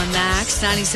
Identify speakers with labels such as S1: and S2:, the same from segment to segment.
S1: on Max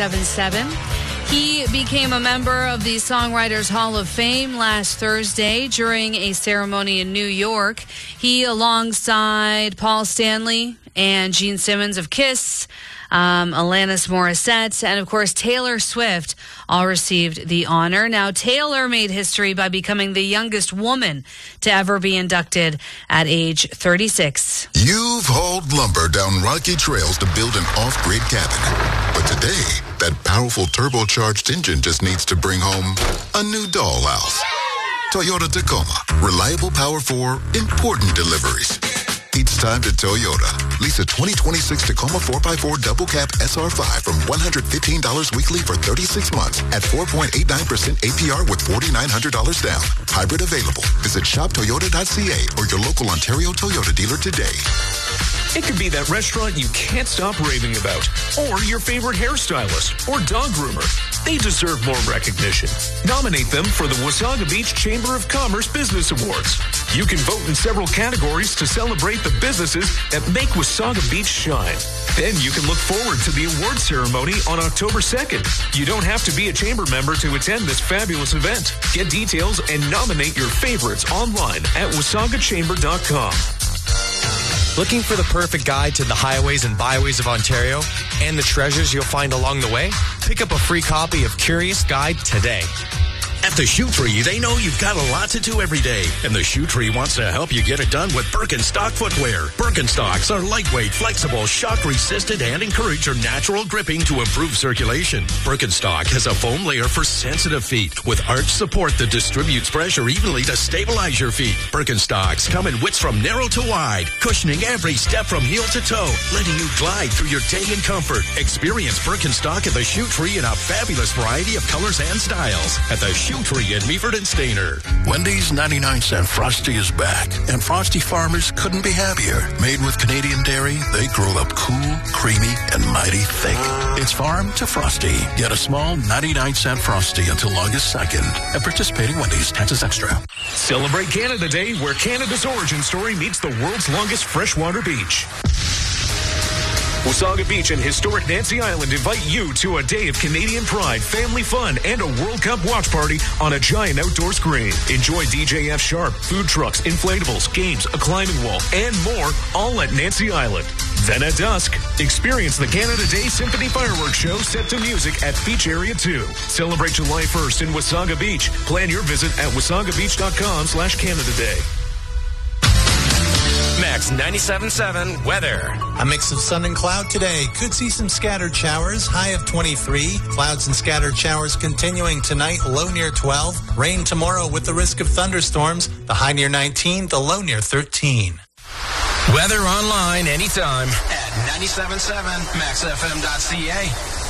S1: 97.7. He became a member of the Songwriters Hall of Fame last Thursday during a ceremony in New York. He, alongside Paul Stanley and Gene Simmons of Kiss, Alanis Morissette, and of course Taylor Swift all received the honor. Now, Taylor made history by becoming the youngest woman to ever be inducted at age 36.
S2: You've hauled lumber down rocky trails to build an off-grid cabin. But today, that powerful turbocharged engine just needs to bring home a new dollhouse. Toyota Tacoma. Reliable power for important deliveries. It's time to Toyota. Lease a 2026 Tacoma 4x4 double cab SR5 from $115 weekly for 36 months at 4.89% APR with $4,900 down. Hybrid available. Visit shoptoyota.ca or your local Ontario Toyota dealer today.
S3: It could be that restaurant you can't stop raving about, or your favorite hairstylist or dog groomer. They deserve more recognition. Nominate them for the Wasaga Beach Chamber of Commerce Business Awards. You can vote in several categories to celebrate the businesses that make Wasaga Beach shine. Then you can look forward to the award ceremony on October 2nd. You don't have to be a chamber member to attend this fabulous event. Get details and nominate your favorites online at wasagachamber.com.
S4: Looking for the perfect guide to the highways and byways of Ontario and the treasures you'll find along the way? Pick up a free copy of Curious Guide today.
S5: At the Shoe Tree, they know you've got a lot to do every day, and the Shoe Tree wants to help you get it done with Birkenstock footwear. Birkenstocks are lightweight, flexible, shock-resistant, and encourage your natural gripping to improve circulation. Birkenstock has a foam layer for sensitive feet with arch support that distributes pressure evenly to stabilize your feet. Birkenstocks come in widths from narrow to wide, cushioning every step from heel to toe, letting you glide through your day in comfort. Experience Birkenstock at the Shoe Tree in a fabulous variety of colors and styles. At the Shoe Tree in Meaford and Stayner.
S6: Wendy's 99-cent Frosty is back, and Frosty farmers couldn't be happier. Made with Canadian dairy, they grow up cool, creamy, and mighty thick. It's farm to Frosty. Get a small 99-cent Frosty until August 2nd. At participating Wendy's, taxes extra.
S3: Celebrate Canada Day, where Canada's origin story meets the world's longest freshwater beach. Wasaga Beach and historic Nancy Island invite you to a day of Canadian pride, family fun, and a World Cup watch party on a giant outdoor screen. Enjoy DJ F Sharp, food trucks, inflatables, games, a climbing wall, and more, all at Nancy Island. Then at dusk, experience the Canada Day Symphony Fireworks Show set to music at Beach Area 2. Celebrate July 1st in Wasaga Beach. Plan your visit at wasagabeach.com/Canada Day.
S4: Max 97.7 weather.
S7: A mix of sun and cloud today. Could see some scattered showers. High of 23. Clouds and scattered showers continuing tonight. Low near 12. Rain tomorrow with the risk of thunderstorms. The high near 19. The low near 13.
S4: Weather online anytime
S5: At 97.7 maxfm.ca.